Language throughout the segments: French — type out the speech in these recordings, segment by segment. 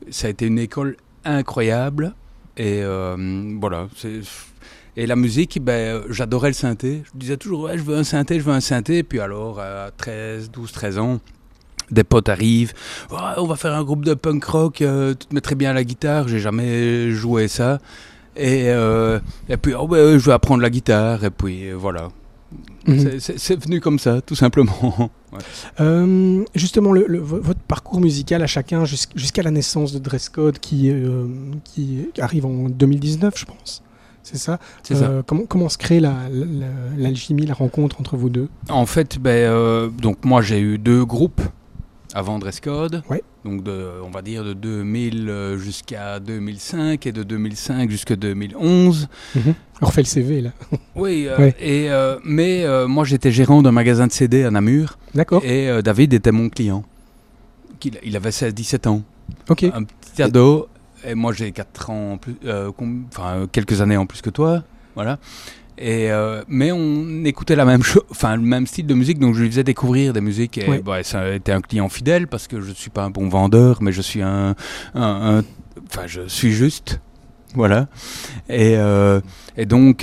ça a été une école incroyable. Et voilà. Et la musique, j'adorais le synthé. Je disais toujours, ouais, je veux un synthé, je veux un synthé. Et puis alors, à 12, 13 ans, des potes arrivent. Ouais, on va faire un groupe de punk rock, tu te mettrais bien à la guitare. J'ai jamais joué ça. Et puis, je vais apprendre la guitare. Et puis, voilà. C'est venu comme ça, tout simplement. Ouais. Justement, votre parcours musical à chacun jusqu'à la naissance de Dress Code qui arrive en 2019, je pense. C'est ça. Ça. Comment se crée l'alchimie, la rencontre entre vous deux? En fait, donc moi j'ai eu 2 groupes avant Dress Code. Ouais. Donc on va dire de 2000 jusqu'à 2005 et de 2005 jusqu'à 2011. On refait le CV là. Oui, mais moi j'étais gérant d'un magasin de CD à Namur. D'accord. Et David était mon client. Il avait 16-17 ans. Ok. Un petit ado. Et moi j'ai 4 ans en plus, quelques années en plus que toi. Voilà. Et, mais on écoutait la même chose, le même style de musique, donc je lui faisais découvrir des musiques. Et ça a été un client fidèle parce que je ne suis pas un bon vendeur, mais je suis je suis juste. Voilà. Et donc,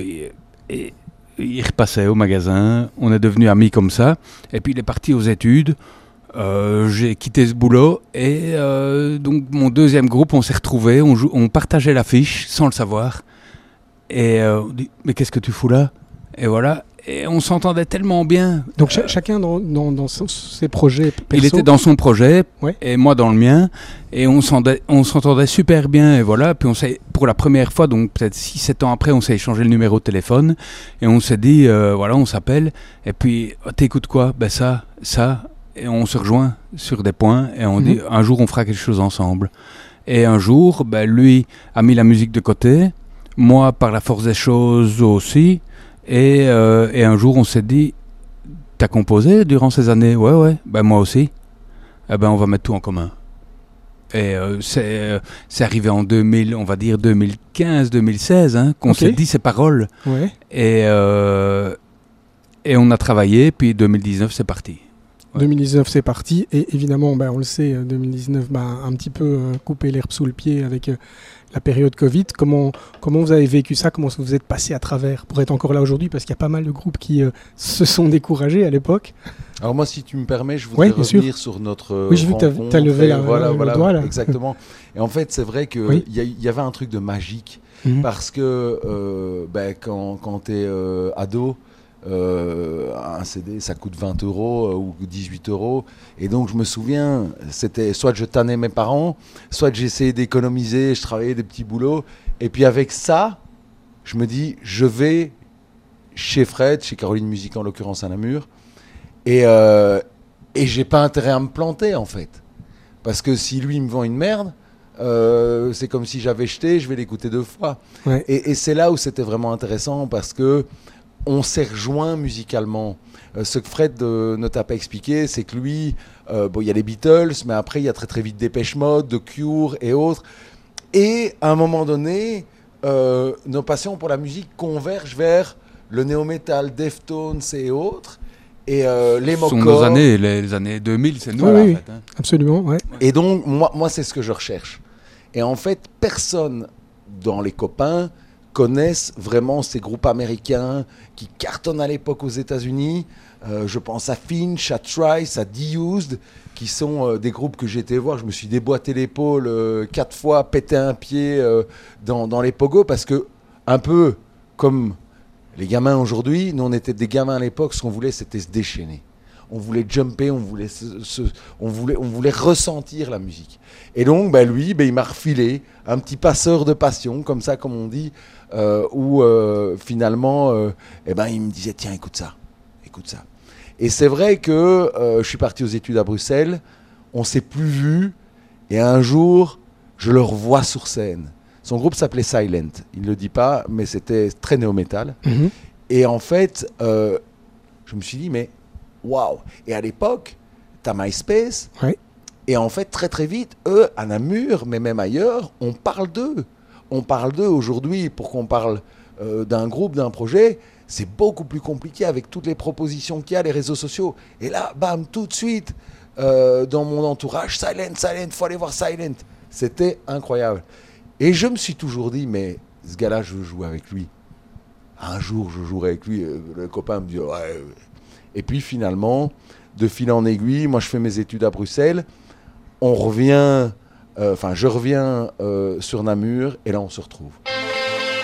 il repassait au magasin, on est devenus amis comme ça. Et puis il est parti aux études. J'ai quitté ce boulot et donc mon deuxième groupe, on s'est retrouvés, on partageait l'affiche sans le savoir. Et on dit, mais qu'est-ce que tu fous là? Et voilà. Et on s'entendait tellement bien. Donc chacun dans ses projets perso. Il était dans son projet et moi dans le mien. Et on s'entendait super bien. Et voilà. Puis pour la première fois, donc peut-être 6-7 ans après, on s'est échangé le numéro de téléphone. Et on s'est dit, voilà, on s'appelle. Et puis, t'écoutes quoi? Ça. Et on se rejoint sur des points. Et on dit, un jour, on fera quelque chose ensemble. Et un jour, lui a mis la musique de côté. Moi, par la force des choses aussi. Et un jour, on s'est dit, t'as composé durant ces années? Ouais. Moi aussi. On va mettre tout en commun. Et c'est arrivé en 2000, on va dire 2015-2016, qu'on s'est dit ces paroles. Ouais. Et on a travaillé, puis 2019, c'est parti. Ouais. 2019, c'est parti. Et évidemment, on le sait, 2019, un petit peu coupé l'herbe sous le pied avec la période Covid. Comment vous avez vécu ça? Comment vous êtes passé à travers pour être encore là aujourd'hui? Parce qu'il y a pas mal de groupes qui se sont découragés à l'époque. Alors moi, si tu me permets, je voudrais revenir sur notre Oui, j'ai vu que tu as levé le doigt. Là. Exactement. Et en fait, c'est vrai qu'il y avait un truc de magique. Parce que quand tu es ado, un CD ça coûte 20 € ou 18 €, et donc je me souviens, c'était soit je tannais mes parents, soit j'essayais d'économiser, je travaillais des petits boulots, et puis avec ça je me dis je vais chez Fred, chez Caroline Musique en l'occurrence à Namur, et j'ai pas intérêt à me planter en fait, parce que si lui me vend une merde, c'est comme si j'avais jeté, je vais l'écouter 2 fois. Et c'est là où c'était vraiment intéressant, parce que on s'est rejoint musicalement. Ce que Fred ne t'a pas expliqué, c'est que lui, il y a les Beatles, mais après il y a très très vite Dépêche Mode, The Cure et autres. Et à un moment donné, nos passions pour la musique convergent vers le néo-metal, Deftones et autres. Et les Mokor. Ce sont nos années, les années 2000, c'est nous. Oui, en fait, absolument. Ouais. Et donc, moi, c'est ce que je recherche. Et en fait, personne dans les copains connaissent vraiment ces groupes américains qui cartonnent à l'époque aux États-Unis. Je pense à Finch, à Trice, à D-Used, qui sont des groupes que j'ai été voir. Je me suis déboîté l'épaule 4 fois, pété un pied dans les pogos, parce que, un peu comme les gamins aujourd'hui, nous on était des gamins à l'époque, ce qu'on voulait c'était se déchaîner. On voulait jumper, on voulait ressentir la musique. Et donc, lui, il m'a refilé un petit passeur de passion, comme ça, comme on dit, où finalement, il me disait, tiens, écoute ça. Et c'est vrai que je suis parti aux études à Bruxelles, on ne s'est plus vu, et un jour, je le revois sur scène. Son groupe s'appelait Silent, il ne le dit pas, mais c'était très néo-metal. Et en fait, je me suis dit, mais waouh! Et à l'époque, tu as MySpace. Ouais. Et en fait, très très vite, eux, à Namur, mais même ailleurs, on parle d'eux. On parle d'eux aujourd'hui. Pour qu'on parle d'un groupe, d'un projet, c'est beaucoup plus compliqué avec toutes les propositions qu'il y a, les réseaux sociaux. Et là, bam, tout de suite, dans mon entourage, Silent, faut aller voir Silent. C'était incroyable. Et je me suis toujours dit, mais ce gars-là, je veux jouer avec lui. Un jour, je jouerai avec lui. Le copain me dit, ouais. Et puis finalement, de fil en aiguille, moi je fais mes études à Bruxelles. Je reviens sur Namur et là on se retrouve.